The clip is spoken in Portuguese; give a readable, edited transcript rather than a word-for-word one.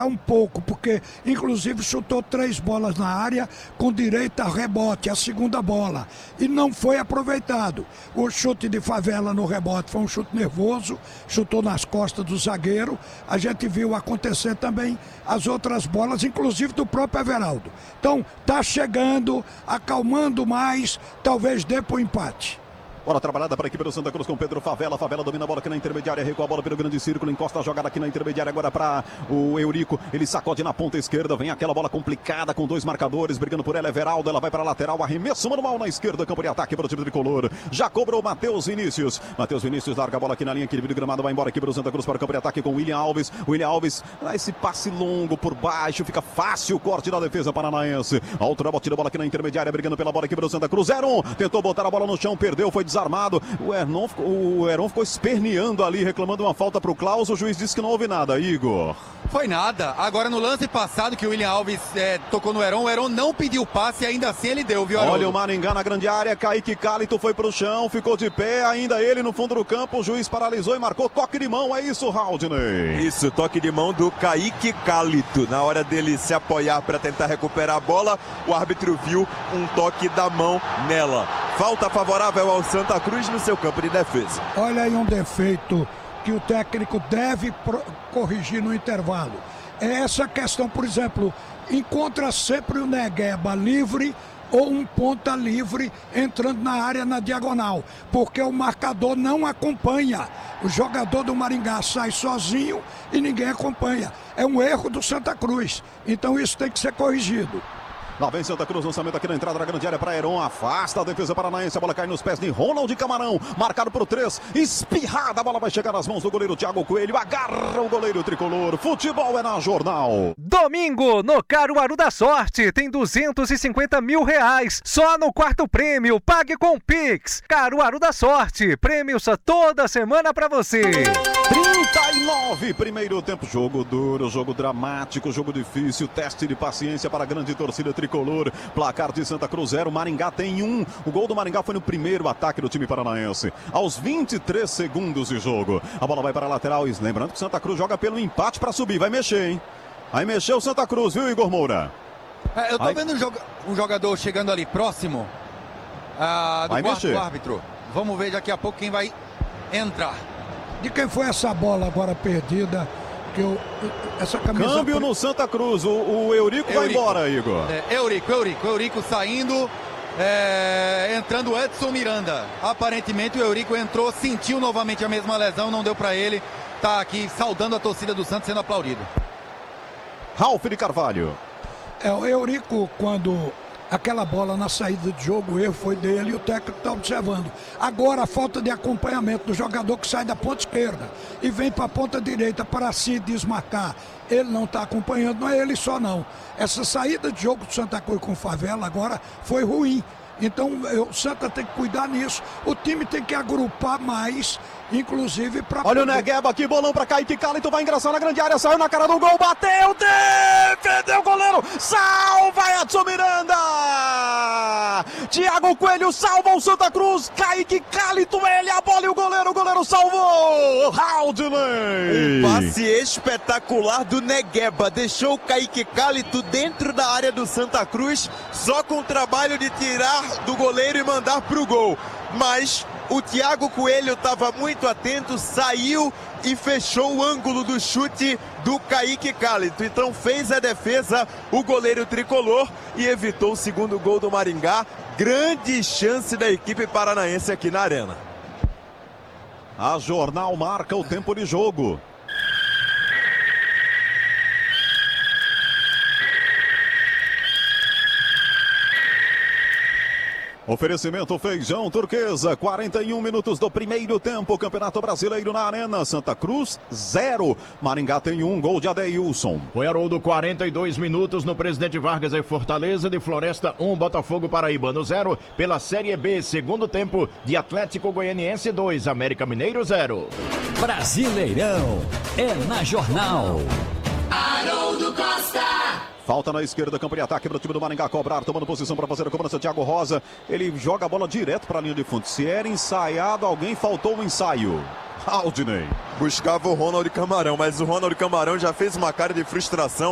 um pouco, porque inclusive chutou 3 bolas na área com direito a rebote, a segunda bola, e não foi aproveitado. O chute de Favela no rebote foi um chute nervoso, chutou nas costas do zagueiro. A gente viu acontecer também as outras bolas, inclusive do próprio Everaldo. Então tá chegando, acalmando mais, talvez dê pro empate. Bola trabalhada para a equipe do Santa Cruz com Pedro Favela. Favela domina a bola aqui na intermediária, recua a bola pelo grande círculo, encosta a jogada aqui na intermediária agora para o Eurico. Ele sacode na ponta esquerda, vem aquela bola complicada com 2 marcadores, brigando por ela, Everaldo, ela vai para a lateral, arremesso manual na esquerda, campo de ataque para o time tricolor. Já cobrou Matheus Vinícius. Matheus Vinícius larga a bola aqui na linha, aquele vídeo gramado, vai embora aqui para o Santa Cruz para o campo de ataque com William Alves. William Alves dá esse passe longo por baixo, fica fácil o corte da defesa paranaense. Altura, batida a bola aqui na intermediária, brigando pela bola aqui para o Santa Cruz. 0-1, tentou botar a bola no chão, perdeu, foi desarmado. O Heron ficou esperneando ali, reclamando uma falta para o Klaus. O juiz disse que não houve nada, Igor. Foi nada. Agora no lance passado que o William Alves tocou no Heron, o Heron não pediu passe e ainda assim ele deu, viu, Haroldo? Olha o Maringá na grande área, Kaique Cálito foi para o chão, ficou de pé, ainda ele no fundo do campo, o juiz paralisou e marcou toque de mão, é isso, Haldney? Isso, toque de mão do Kaique Cálito. Na hora dele se apoiar para tentar recuperar a bola, o árbitro viu um toque da mão nela. Falta favorável ao Santa Cruz no seu campo de defesa. Olha aí um defeito que o técnico deve corrigir no intervalo. É essa questão, por exemplo, encontra sempre o Negueba livre ou um ponta livre entrando na área na diagonal, porque o marcador não acompanha. O jogador do Maringá sai sozinho e ninguém acompanha. É um erro do Santa Cruz, então isso tem que ser corrigido. Lá vem Santa Cruz, lançamento aqui na entrada da grande área para Heron, afasta a defesa paranaense, a bola cai nos pés de Ronald Camarão, marcado por 3, espirrada, a bola vai chegar nas mãos do goleiro Thiago Coelho, agarra o goleiro tricolor, futebol é na Jornal. Domingo, no Caruaru da Sorte, tem R$250 mil, só no quarto prêmio, pague com Pix. Caruaru da Sorte, prêmios toda semana pra você. 39, primeiro tempo, jogo duro, jogo dramático, jogo difícil, teste de paciência para a grande torcida tricolor. Placar de Santa Cruz 0, Maringá tem 1. O gol do Maringá foi no primeiro ataque do time paranaense. Aos 23 segundos de jogo. A bola vai para a lateral. E lembrando que Santa Cruz joga pelo empate para subir. Vai mexer, hein? Aí mexeu o Santa Cruz, viu, Igor Moura? Eu tô vendo um jogador chegando ali próximo do quarto do árbitro. Vamos ver daqui a pouco quem vai entrar. De quem foi essa bola agora perdida? Essa camisa... Câmbio no Santa Cruz, o Eurico vai embora, Igor. Eurico saindo, entrando o Edson Miranda. Aparentemente o Eurico entrou, sentiu novamente a mesma lesão, não deu pra ele. Tá aqui saudando a torcida do Santos, sendo aplaudido. Ralf de Carvalho. O Eurico, quando aquela bola na saída de jogo, o erro foi dele e o técnico está observando. Agora a falta de acompanhamento do jogador que sai da ponta esquerda e vem para a ponta direita para se desmarcar. Ele não está acompanhando, não é ele só não. Essa saída de jogo do Santa Cruz com Favela agora foi ruim. Então o Santa tem que cuidar nisso. O time tem que agrupar mais, inclusive para... Olha o Negueba aqui, bolão para Kaique Cálito, vai ingressar na grande área, saiu na cara do gol, bateu, defendeu o goleiro, salva Edson Miranda! Thiago Coelho salva o Santa Cruz, Kaique Cálito, ele a bola e o goleiro salvou! Haldney! Um passe espetacular do Negueba, deixou o Kaique Cálito dentro da área do Santa Cruz, só com o trabalho de tirar do goleiro e mandar pro gol. Mas o Thiago Coelho estava muito atento, saiu e fechou o ângulo do chute do Kaique Cálito. Então fez a defesa o goleiro tricolor e evitou o segundo gol do Maringá. Grande chance da equipe paranaense aqui na arena. A Jornal marca o tempo de jogo. Oferecimento Feijão Turquesa, 41 minutos do primeiro tempo, Campeonato Brasileiro na Arena, Santa Cruz 0, Maringá tem 1, gol de Adeilson. Foi Haroldo, 42 minutos no Presidente Vargas em Fortaleza, de Floresta 1, Botafogo Paraibano 0, pela Série B, segundo tempo, de Atlético Goianiense 2, América Mineiro 0. Brasileirão é na Jornal. Haroldo Costa. Falta na esquerda, campo de ataque para o time do Maringá cobrar, tomando posição para fazer a cobrança, Thiago Rosa. Ele joga a bola direto para a linha de fundo. Se era ensaiado, alguém faltou o ensaio. Aldinei. Buscava o Ronald Camarão, mas o Ronald Camarão já fez uma cara de frustração.